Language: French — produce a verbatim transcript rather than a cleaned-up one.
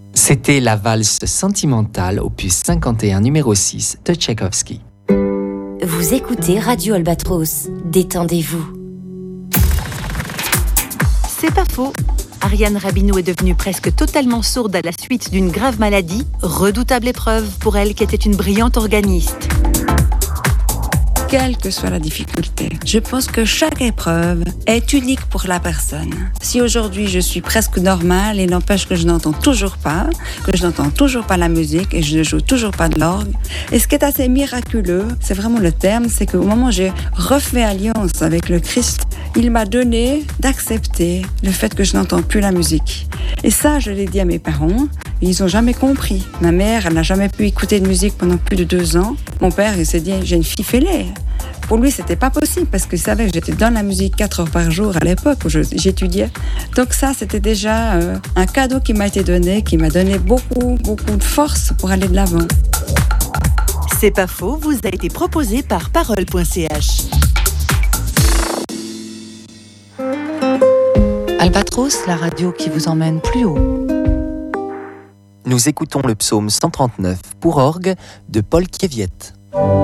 C'était la valse sentimentale, opus cinquante et un, numéro six de Tchaïkovski. Vous écoutez Radio Albatros. Détendez-vous. C'est pas faux. Ariane Rabinou est devenue presque totalement sourde à la suite d'une grave maladie. Redoutable épreuve pour elle qui était une brillante organiste. Quelle que soit la difficulté, je pense que chaque épreuve est unique pour la personne. Si aujourd'hui je suis presque normale, il n'empêche que je n'entends toujours pas, que je n'entends toujours pas la musique et je ne joue toujours pas de l'orgue. Et ce qui est assez miraculeux, c'est vraiment le terme, c'est qu'au moment où j'ai refait alliance avec le Christ, il m'a donné d'accepter le fait que je n'entends plus la musique. Et ça, je l'ai dit à mes parents, ils n'ont jamais compris. Ma mère, elle n'a jamais pu écouter de musique pendant plus de deux ans. Mon père, il s'est dit, j'ai une fille fêlée. Pour lui, c'était pas possible parce qu'il savait que j'étais dans la musique quatre heures par jour à l'époque où je, j'étudiais. Donc ça, c'était déjà euh, un cadeau qui m'a été donné, qui m'a donné beaucoup, beaucoup de force pour aller de l'avant. C'est pas faux, vous a été proposé par parole point c h. Albatros, la radio qui vous emmène plus haut. Nous écoutons le psaume cent trente-neuf pour orgue de Paul Kieviet.